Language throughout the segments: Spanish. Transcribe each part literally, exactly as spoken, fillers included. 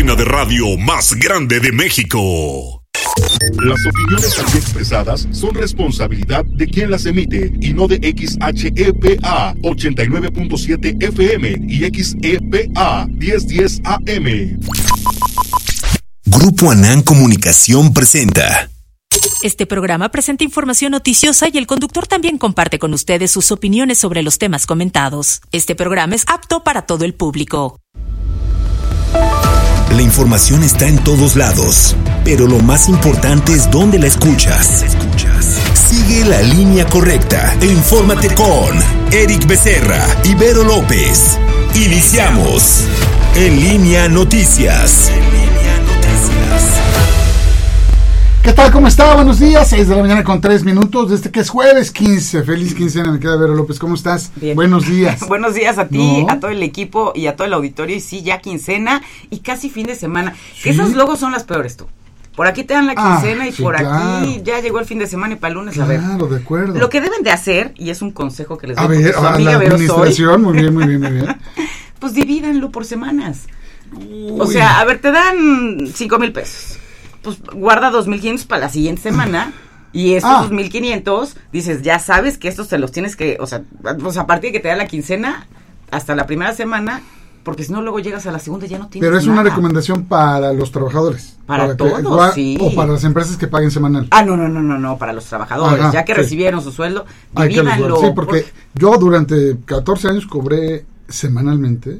cadena de radio más grande de México. Las opiniones aquí expresadas son responsabilidad de quien las emite y no de X H E P A ochenta y nueve punto siete F M y X E P A mil diez A M. Grupo Anán Comunicación presenta. Este programa presenta información noticiosa y el conductor también comparte con ustedes sus opiniones sobre los temas comentados. Este programa es apto para todo el público. La información está en todos lados, pero lo más importante es dónde la escuchas. Sigue la línea correcta e infórmate con Eric Becerra y Vero López. Iniciamos En Línea Noticias. ¿Qué tal? ¿Cómo está? Buenos días, seis de la mañana con tres minutos, desde que es jueves quince, feliz quincena, me queda Vero López, ¿cómo estás? Bien. Buenos días. Buenos días a ti, ¿No? a todo el equipo y a todo el auditorio, y sí, ya quincena y casi fin de semana, ¿Sí? que esos logos son las peores tú. Por aquí te dan la quincena Ah, y sí, por claro. aquí ya llegó el fin de semana y para el lunes a ver. Claro, de acuerdo. Lo que deben de hacer, y es un consejo que les doy, A ver, porque su a amiga la Vero soy, administración, muy bien, muy bien, muy bien. pues divídanlo por semanas. Uy. O sea, a ver, te dan cinco mil pesos. Pues guarda dos mil quinientos para la siguiente semana. Y estos Ah. dos mil quinientos, dices, ya sabes que estos te los tienes que, o sea, pues a partir de que te da la quincena, hasta la primera semana, porque si no luego llegas a la segunda y ya no tienes Pero es nada. una recomendación para los trabajadores. Para que- todos, gua- sí. O para las empresas que paguen semanal. Ah, no, no, no, no, no, para los trabajadores, Ajá, ya que sí. recibieron su sueldo, Hay que divídanlo. los- sí, porque yo durante catorce años cobré semanalmente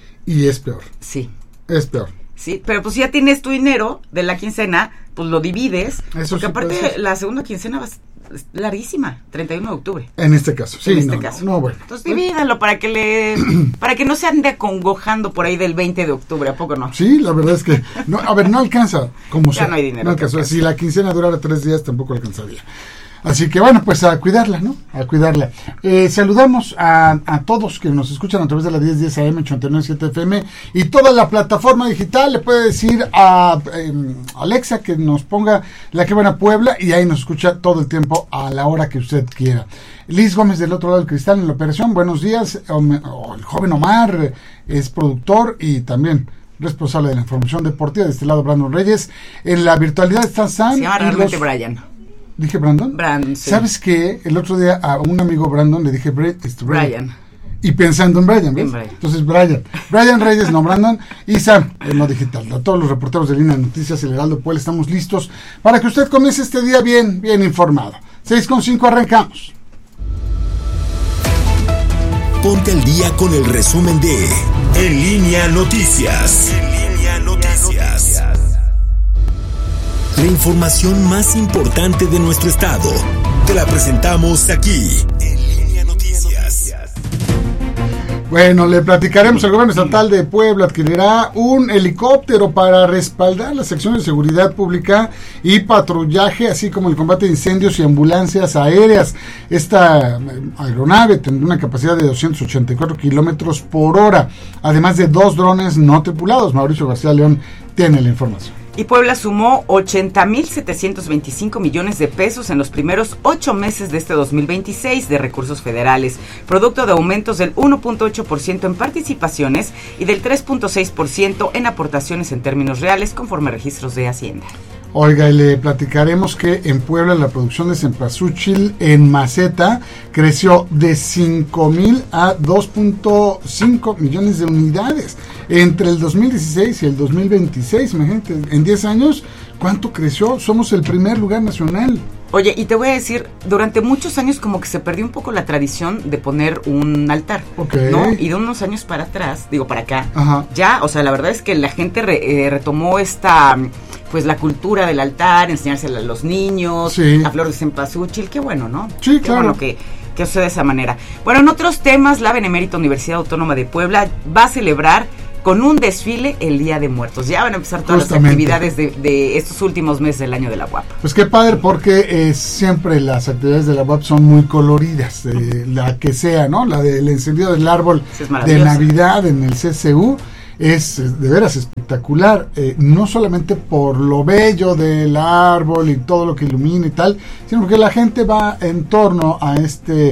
y es peor, Sí, es peor. sí, pero pues si ya tienes tu dinero de la quincena, pues lo divides, Eso porque sí aparte puede ser. la segunda quincena va a ser larguísima, treinta y uno de octubre. En este caso, sí, en este no, caso. no, no, bueno. Entonces divídanlo para que le para que no se ande acongojando por ahí del veinte de octubre, ¿a poco no? Sí, la verdad es que, no, a ver, no alcanza, como Ya sea. no hay dinero, No alcanza. ¿qué Si la quincena durara tres días, tampoco alcanzaría. Así que bueno, pues a cuidarla, ¿no? A cuidarla. Eh, saludamos a, a todos que nos escuchan a través de la diez diez A M, ochenta y nueve punto siete F M y toda la plataforma digital. Le puede decir a eh, Alexa que nos ponga La Que Buena Puebla y ahí nos escucha todo el tiempo a la hora que usted quiera. Liz Gómez del otro lado del cristal en la operación. Buenos días. Om- oh, el joven Omar eh, es productor y también responsable de la información deportiva. De este lado, Brandon Reyes. En la virtualidad está Sam. Se llama y realmente los- Brian. ¿Dije Brandon? Brandon, sí. ¿Sabes qué? El otro día a un amigo Brandon le dije Bre- este, Brian. Y pensando en Brian, ¿ves? En Brian. Entonces Brian. Brian Reyes, no Brandon. Y Sam, en lo digital. A todos los reporteros de Línea Noticias, el Heraldo Puebla, estamos listos para que usted comience este día bien, bien informado. seis con cinco, arrancamos. Ponte al día con el resumen de En Línea Noticias. En Línea Noticias. La información más importante de nuestro estado te la presentamos aquí. En Línea Noticias. Bueno, le platicaremos. El gobierno estatal de Puebla adquirirá un helicóptero para respaldar las acciones de seguridad pública y patrullaje, así como el combate de incendios y ambulancias aéreas. Esta eh, aeronave tendrá una capacidad de doscientos ochenta y cuatro kilómetros por hora, además de dos drones no tripulados. Mauricio García León tiene la información. Y Puebla sumó ochenta mil setecientos veinticinco millones de pesos en los primeros ocho meses de este dos mil veintiséis de recursos federales, producto de aumentos del uno punto ocho por ciento en participaciones y del tres punto seis por ciento en aportaciones en términos reales, conforme a registros de Hacienda. Oiga, y le platicaremos que en Puebla la producción de cempasúchil en maceta creció de cinco mil a dos punto cinco millones de unidades entre el dos mil dieciséis y el dos mil veintiséis. Imagínate, en diez años, ¿cuánto creció? Somos el primer lugar nacional. Oye, y te voy a decir, durante muchos años como que se perdió un poco la tradición de poner un altar, Ok. ¿no? Y de unos años para atrás, digo para acá, Ajá. ya, o sea, la verdad es que la gente re- eh, retomó esta, pues la cultura del altar, enseñársela a los niños, Sí. la flor de cempasúchil, qué bueno, ¿no? Sí, Qué claro. bueno que, que sucede de esa manera. Bueno, en otros temas, la Benemérita Universidad Autónoma de Puebla va a celebrar con un desfile el Día de Muertos. Ya van a empezar todas Justamente. las actividades de, de estos últimos meses del año de la U A P. Pues qué padre, porque eh, siempre las actividades de la U A P son muy coloridas, eh, la que sea, ¿no? La del encendido del árbol Sí, es de maravillosa. Navidad en el C C U es eh, de veras espectacular, eh, no solamente por lo bello del árbol y todo lo que ilumina y tal, sino porque la gente va en torno a este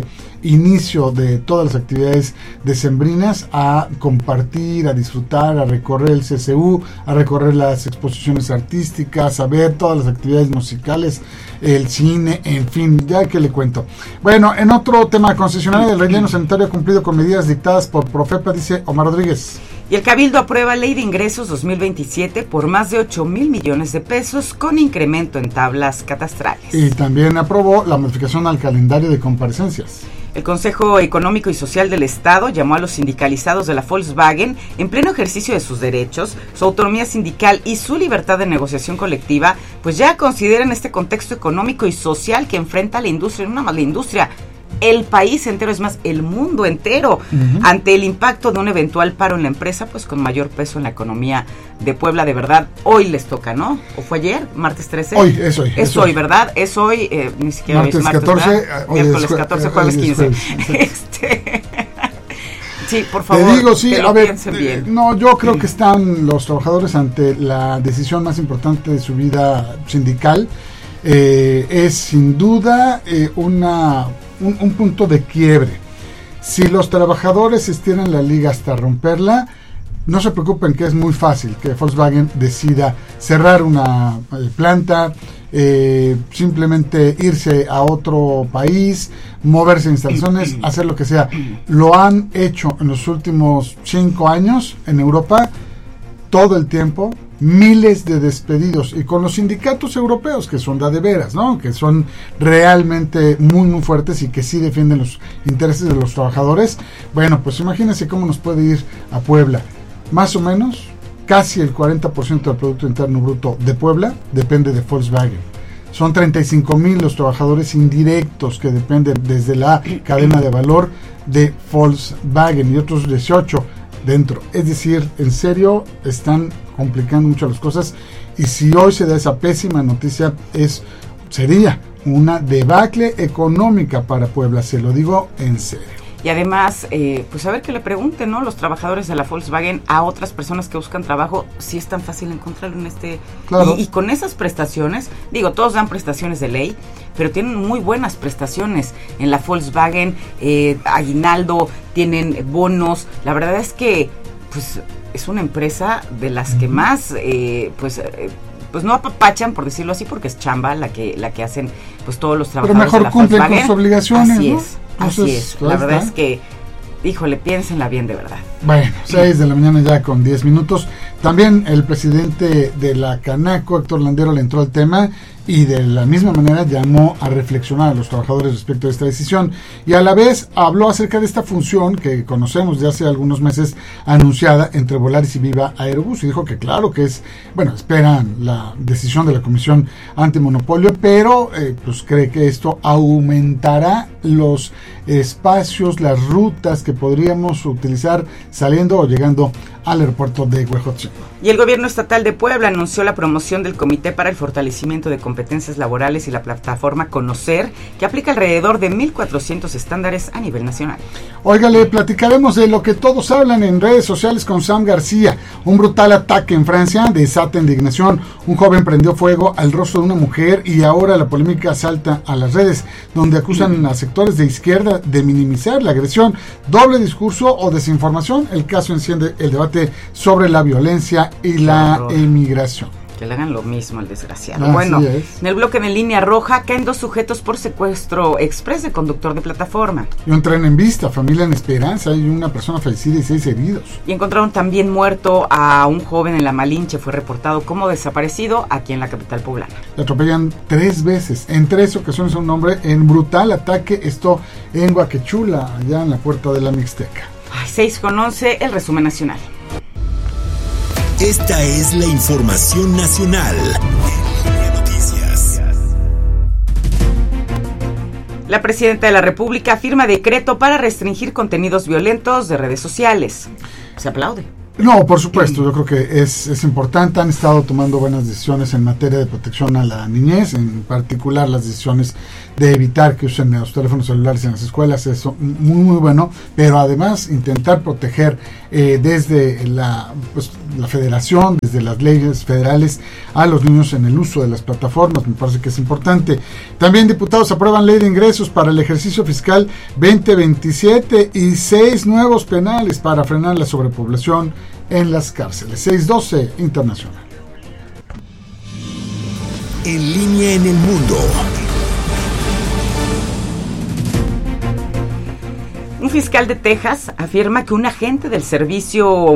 inicio de todas las actividades decembrinas a compartir, a disfrutar, a recorrer el C C U, a recorrer las exposiciones artísticas, a ver todas las actividades musicales, el cine, en fin, ya que le cuento. Bueno, en otro tema, concesionaria del relleno sanitario ha cumplido con medidas dictadas por Profepa, dice Omar Rodríguez. Y el Cabildo aprueba Ley de Ingresos dos mil veintisiete por más de ocho mil millones de pesos con incremento en tablas catastrales. Y también aprobó la modificación al calendario de comparecencias. El Consejo Económico y Social del Estado llamó a los sindicalizados de la Volkswagen, en pleno ejercicio de sus derechos, su autonomía sindical y su libertad de negociación colectiva, pues ya consideran este contexto económico y social que enfrenta la industria, no nada más la industria, el país entero, es más, el mundo entero, uh-huh. ante el impacto de un eventual paro en la empresa, pues con mayor peso en la economía de Puebla. De verdad, hoy les toca, ¿no? ¿O fue ayer? ¿Martes trece? Hoy, es hoy. Es, es hoy, hoy, ¿verdad? Es hoy, eh, ni siquiera martes, es martes, catorce, miércoles catorce, jueves quince. Este... Sí, por favor, te digo, sí, que lo a ver, piensen bien. No, yo creo que están los trabajadores ante la decisión más importante de su vida sindical. Eh, es sin duda eh, una... Un, un punto de quiebre. Si los trabajadores estiran la liga hasta romperla, no se preocupen, que es muy fácil que Volkswagen decida cerrar una eh, planta, eh, simplemente irse a otro país, moverse en instalaciones, hacer lo que sea. Lo han hecho en los últimos cinco años en Europa, todo el tiempo, miles de despedidos, y con los sindicatos europeos, que son de veras, ¿no? Que son realmente muy, muy fuertes y que sí defienden los intereses de los trabajadores. Bueno, pues imagínense cómo nos puede ir a Puebla. Más o menos, casi el cuarenta por ciento del Producto Interno Bruto de Puebla depende de Volkswagen. Son treinta y cinco mil los trabajadores indirectos que dependen desde la cadena de valor de Volkswagen, y otros dieciocho dentro. Es decir, en serio, están complicando mucho las cosas, y si hoy se da esa pésima noticia, es sería una debacle económica para Puebla, se lo digo en serio. Y además, eh, pues a ver que le pregunten, ¿no?, los trabajadores de la Volkswagen a otras personas que buscan trabajo, si es tan fácil encontrarlo en este... Claro. Y, y con esas prestaciones, digo, todos dan prestaciones de ley, pero tienen muy buenas prestaciones en la Volkswagen, eh, aguinaldo, tienen bonos. La verdad es que, pues, es una empresa de las que más, eh, pues... Eh, pues no apapachan, por decirlo así, porque es chamba la que la que hacen pues todos los trabajadores. Pero mejor de la cumplen Volkswagen. con sus obligaciones, así ¿no? es, Entonces, así es. La verdad está. Es que, híjole, piénsenla bien de verdad. Bueno, seis de la mañana ya con diez minutos. También el presidente de la Canaco, Héctor Landero, le entró al tema y de la misma manera llamó a reflexionar a los trabajadores respecto de esta decisión, y a la vez habló acerca de esta función que conocemos de hace algunos meses anunciada entre Volaris y Viva Aerobús, y dijo que claro que es, bueno, esperan la decisión de la Comisión Antimonopolio, pero eh, pues cree que esto aumentará los espacios, las rutas que podríamos utilizar saliendo o llegando al aeropuerto de Huejotzingo. Y el gobierno estatal de Puebla anunció la promoción del Comité para el Fortalecimiento de Competencias Laborales y la plataforma Conocer, que aplica alrededor de mil cuatrocientos estándares a nivel nacional. Oiga, le platicaremos de lo que todos hablan en redes sociales con Sam García. Un brutal ataque en Francia desata indignación. Un joven prendió fuego al rostro de una mujer, y ahora la polémica salta a las redes, donde acusan a sectores de izquierda de minimizar la agresión, doble discurso o desinformación. El caso enciende el debate sobre la violencia y la emigración. Que le hagan lo mismo al desgraciado. Así bueno, es. En el bloque de Línea Roja caen dos sujetos por secuestro express de conductor de plataforma. Y un tren en vista, familia en esperanza, hay una persona fallecida y seis heridos. Y encontraron también muerto a un joven en La Malinche, fue reportado como desaparecido aquí en la capital poblana. Le atropellan tres veces, en tres ocasiones a un hombre en brutal ataque, esto en Huaquechula, allá en la puerta de la Mixteca. Ay, seis con once, el resumen nacional. Esta es la información nacional en Línea Noticias. La presidenta de la República firma decreto para restringir contenidos violentos de redes sociales. Se aplaude. No, por supuesto, yo creo que es, es importante. Han estado tomando buenas decisiones en materia de protección a la niñez, en particular las decisiones de evitar que usen los teléfonos celulares en las escuelas, eso muy muy bueno, pero además intentar proteger eh, desde la, pues, la federación, desde las leyes federales a los niños en el uso de las plataformas, me parece que es importante. También diputados aprueban ley de ingresos para el ejercicio fiscal veinte veintisiete y seis nuevos penales para frenar la sobrepoblación en las cárceles. seis doce Internacional. En línea en el mundo. Un fiscal de Texas afirma que un agente del Servicio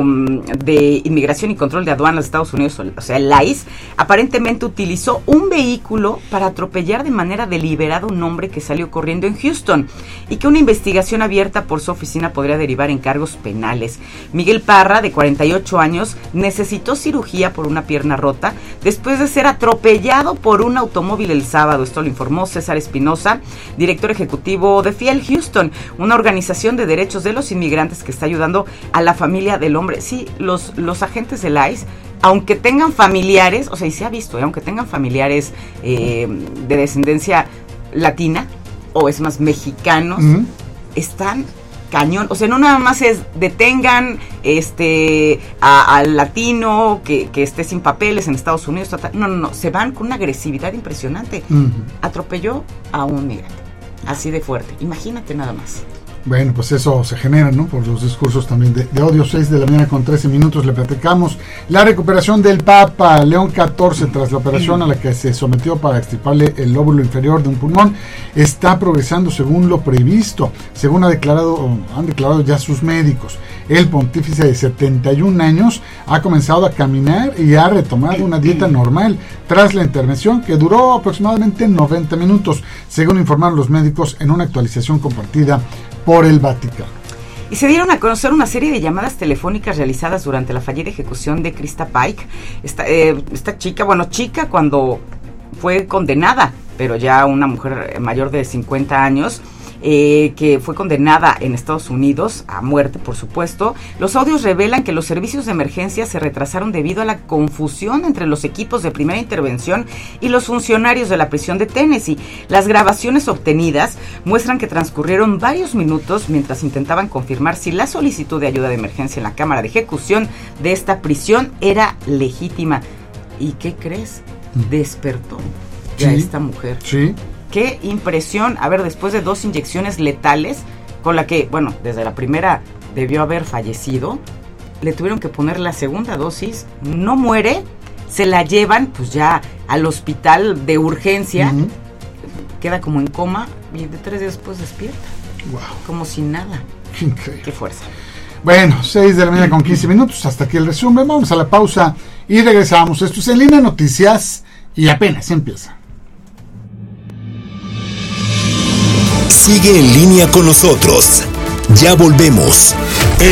de Inmigración y Control de Aduanas de Estados Unidos, o sea, el I C E, aparentemente utilizó un vehículo para atropellar de manera deliberada a un hombre que salió corriendo en Houston y que una investigación abierta por su oficina podría derivar en cargos penales. Miguel Parra, de cuarenta y ocho años, necesitó cirugía por una pierna rota después de ser atropellado por un automóvil el sábado. Esto lo informó César Espinosa, director ejecutivo de Fiel Houston, una organización de derechos de los inmigrantes que está ayudando a la familia del hombre. Sí, los, los agentes del I C E, aunque tengan familiares, o sea, y se ha visto, ¿eh? aunque tengan familiares eh, de descendencia latina, o es más, mexicanos, uh-huh. están cañón. O sea, no nada más es detengan este al latino que, que esté sin papeles en Estados Unidos. No, no, no, se van con una agresividad impresionante. Uh-huh. Atropelló a un migrante, así de fuerte. Imagínate nada más. Bueno, pues eso se genera, ¿no? Por los discursos también de, de odio. Seis de la mañana con trece minutos le platicamos la recuperación del Papa León catorce tras la operación a la que se sometió para extirparle el lóbulo inferior de un pulmón. Está progresando según lo previsto, según ha declarado, han declarado ya sus médicos. El pontífice de setenta y un años ha comenzado a caminar y ha retomado una dieta normal tras la intervención que duró aproximadamente noventa minutos, según informaron los médicos en una actualización compartida por el Vaticano. Y se dieron a conocer una serie de llamadas telefónicas realizadas durante la fallida ejecución de Krista Pike. Esta, eh, esta chica, bueno, chica cuando fue condenada, pero ya una mujer mayor de cincuenta años, Eh, que fue condenada en Estados Unidos a muerte, por supuesto. Los audios revelan que los servicios de emergencia se retrasaron debido a la confusión entre los equipos de primera intervención y los funcionarios de la prisión de Tennessee. Las grabaciones obtenidas muestran que transcurrieron varios minutos mientras intentaban confirmar si la solicitud de ayuda de emergencia en la cámara de ejecución de esta prisión era legítima. ¿Y qué crees? Despertó ya sí, esta mujer. Sí. Qué impresión, a ver, después de dos inyecciones letales, con la que, bueno, desde la primera debió haber fallecido, le tuvieron que poner la segunda dosis, no muere, se la llevan pues ya al hospital de urgencia, uh-huh. queda como en coma y de tres días después despierta, wow. como sin nada. Increíble. Qué fuerza. Bueno, seis de la mañana con quince minutos, hasta aquí el resumen, vamos a la pausa y regresamos. Esto es En Línea Noticias y apenas empieza. Sigue en línea con nosotros. Ya volvemos.